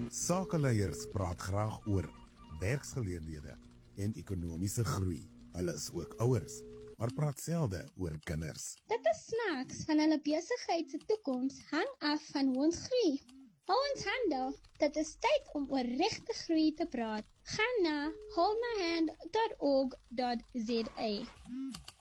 Sakeleiers praat graag oor werksgeleenthede en ekonomiese groei. Hulle is ook ouers, maar praat selde oor kinders. Dit is snaaks, van hulle besigheid se toekoms hang af van hoe ons groei. Hou ons hande, dit is tyd om oor regte groei te praat. Gaan na holdmyhand.org.za.